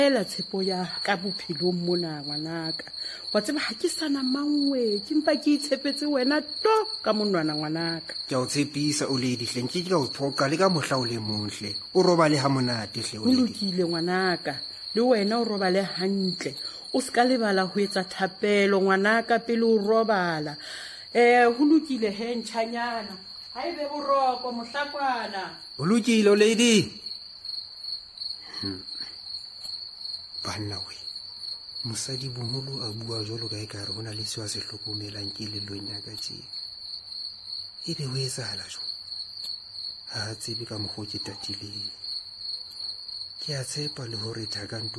ela tshepo ya ka bophelong mona ngwanaka. Wa tseba ha ke sana mangwe, ke mpa ke itshepetse wena to ka monwana ngwanaka. Ke a o tshepisa o Lady hle, ke ka o thoqa le ka mohla o le monhle. O robale ha monate hle o Ho Lady. lokile ngwanaka, le wena o robale hantle. O ska lebala ho etsa thapelo ngwanaka pele o robala. Ho lokile he ntjhanyana. Haebe boroko mohlakwana. O lokile o Lady. Banna we, mosadi boholo a bua jwalo ka ekare ho na le sewa se hlokomelang kelellong ya ka tje. Ebe ho etsahala jwang? Ha tsebe ka mokgwa ke tatileng. Ke a tshepa le hore Thakanto